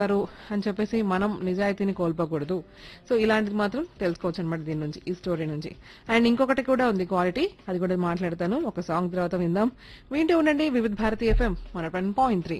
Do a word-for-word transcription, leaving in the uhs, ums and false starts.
చేస్తారు అని చెప్పేసి మనం నిజాయితీని కోల్పోకూడదు. సో ఇలాంటిది మాత్రం తెలుసుకోవచ్చు అనమాట దీని నుంచి, ఈ స్టోరీ నుంచి. అండ్ ఇంకొకటి కూడా ఉంది క్వాలిటీ, అది కూడా మాట్లాడతాను ఒక సాంగ్ తర్వాత విందాం. వింటూ ఉండండి వివిధ Bharati FM one point three.